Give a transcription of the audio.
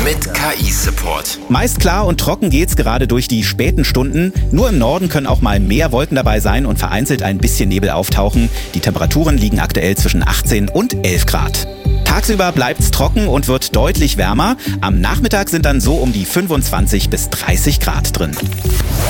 mit KI-Support. Meist klar und trocken geht's gerade durch die späten Stunden. Nur im Norden können auch mal mehr Wolken dabei sein und vereinzelt ein bisschen Nebel auftauchen. Die Temperaturen liegen aktuell zwischen 18 und 11 Grad. Tagsüber bleibt's trocken und wird deutlich wärmer. Am Nachmittag sind dann so um die 25 bis 30 Grad drin.